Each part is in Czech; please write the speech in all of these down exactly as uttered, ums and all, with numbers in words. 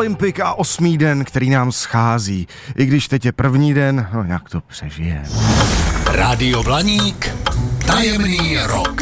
Olympik a osmý den, který nám schází. I když teď je první den, no jak to přežije. Rádio Blaník, tajemný rok.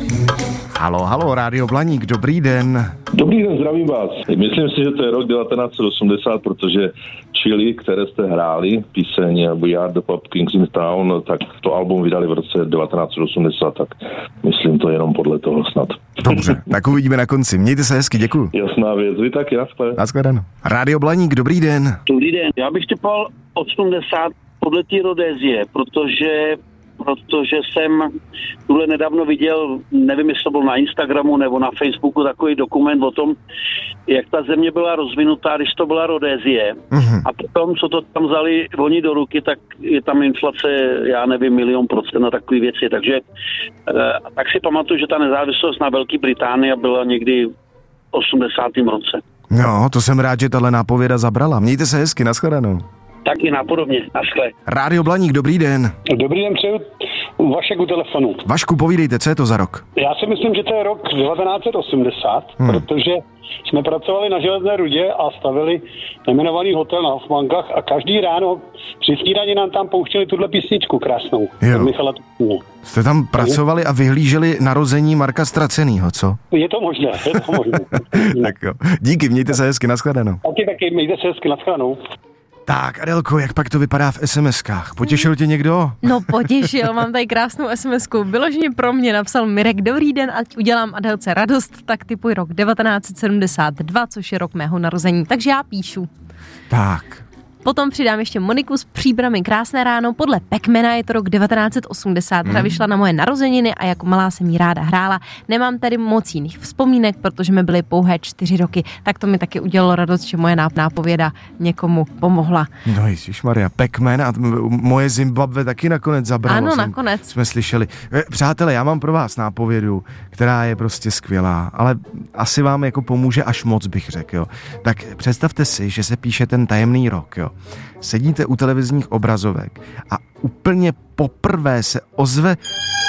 Halo, halo, Rádio Blaník, dobrý den. Dobrý den, zdravím vás. Myslím si, že to je rok devatenáct set osmdesát, protože Chili, které jste hráli, píseň We Are the Pop Kings in Town, tak to album vydali v roce devatenáct set osmdesát, tak myslím to jenom podle toho snad. Dobře, tak uvidíme na konci. Mějte se hezky, děkuji. Jasná věc, vy taky, naschle. Naschledanou. Rádio Blaník, dobrý den. Dobrý den, já bych typoval osmdesát podle té Rodézie, protože protože jsem tuhle nedávno viděl, nevím, jestli to byl na Instagramu nebo na Facebooku, takový dokument o tom, jak ta země byla rozvinutá, když to byla Rodézie. Mm-hmm. A potom, co to tam vzali oni do ruky, tak je tam inflace, já nevím, milion procent na takové věci. Takže eh, tak si pamatuju, že ta nezávislost na Velké Británii byla někdy v osmdesátém roce. No, to jsem rád, že tahle nápověda zabrala. Mějte se hezky, naschledanou. Taky nápodobně, naschle. Rádio Blaník, dobrý den. Dobrý den, přeju Vašek u telefonu. Vašku, povídejte, co je to za rok? Já si myslím, že to je rok devatenáct set osmdesát, hmm. protože jsme pracovali na Železné rudě a stavili nejmenovaný hotel na Hofmankách a každý ráno při snídani nám tam pouštěli tuhle písničku krásnou. Michala Tučného. Jste tam pracovali a vyhlíželi narození Marka Ztracenýho, co? Je to možné, je to možné. Tak jo. Díky, mějte se hezky, naschledanou. Taky, taky, mějte se hezky, naschledanou. Tak, Adelko, jak pak to vypadá v es em eskách? Potěšil tě někdo? No potěšil, mám tady krásnou es em esku. Vyloženě pro mě napsal Mirek, dobrý den, ať udělám Adelce radost, tak typuji rok devatenáct set sedmdesát dva, což je rok mého narození, takže já píšu. Tak. Potom přidám ještě Moniku s Příbrami, krásné ráno, podle Pac-Mana je to rok devatenáct set osmdesát, která vyšla na moje narozeniny a jako malá jsem jí ráda hrála. Nemám tady moc jiných vzpomínek, protože mi byly pouhé čtyři roky, tak to mi taky udělalo radost, že moje nápověda někomu pomohla. No ježišmarja, Pac-Man a moje Zimbabwe taky nakonec zabralo. Ano, jsem, nakonec. Jsme slyšeli. Přátelé, já mám pro vás nápovědu, která je prostě skvělá, ale asi vám jako pomůže až moc, bych řekl, jo. Tak představte si, že se píše ten tajemný rok, jo. Sedíte u televizních obrazovek a úplně poprvé se ozve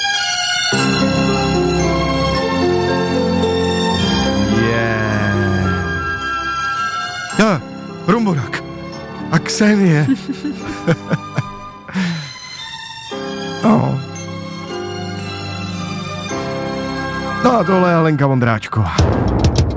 yeah. Ja, Rumborak a Ksenie. No. No a tohle je Lenka Vondráčková.